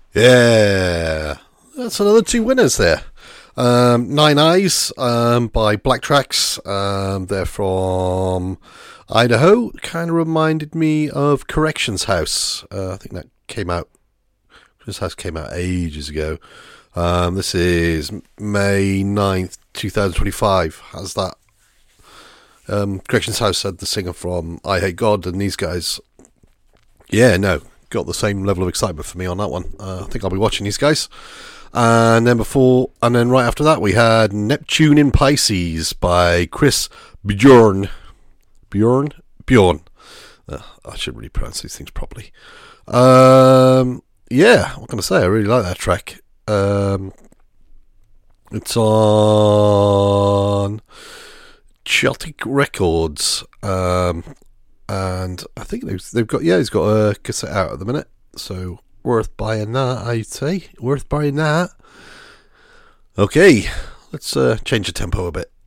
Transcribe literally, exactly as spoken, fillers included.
Yeah, that's another two winners there. Um, Nine Eyes um, by Black Tracks. Um, they're from Idaho. Kind of reminded me of Corrections House. Uh, I think that came out. Corrections House came out ages ago. Um, this is May ninth, twenty twenty-five. Has that? Um, Corrections House had the singer from I Hate God, and these guys. Yeah, no, got the same level of excitement for me on that one. Uh, I think I'll be watching these guys. And then before, and then right after that, we had Neptune in Pisces by Chris Bjorn. Bjorn? Bjorn. Uh, I should really pronounce these things properly. Um, yeah, what can I say? I really like that track. Um, it's on Celtic Records. Um, and I think they've, they've got, yeah, he's got a cassette out at the minute. So worth buying that, I'd say. Worth buying that. Okay, let's uh, change the tempo a bit.